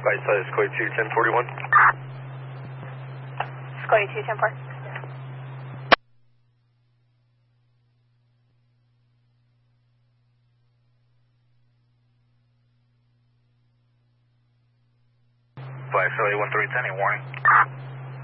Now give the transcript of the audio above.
Right side is Square 2, 1041. Square 2, 10-4. Flag Charlie 1310, warning.